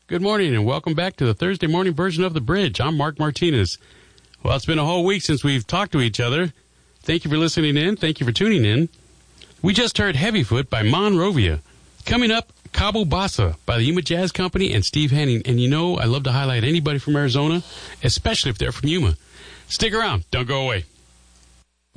Good morning, and welcome back to the Thursday morning version of The Bridge. I'm Mark Martinez. Well, it's been a whole week since we've talked to each other. Thank you for listening in. Thank you for tuning in. We just heard Heavyfoot by Monrovia. Coming up, Cabo Bassa by the Yuma Jazz Company and Steve Henning. And you know, I love to highlight anybody from Arizona, especially if they're from Yuma. Stick around. Don't go away.